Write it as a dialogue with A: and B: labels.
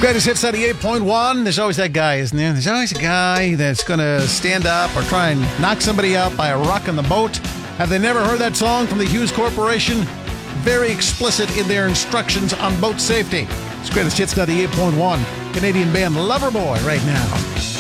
A: Greatest Hits 98.1. There's always that guy, isn't there? There's always a guy that's going to stand up or try and knock somebody out by a rock in the boat. Have they never heard that song from the Hughes Corporation? Very explicit in their instructions on boat safety. It's Greatest Hits 98.1. Canadian band Loverboy right now.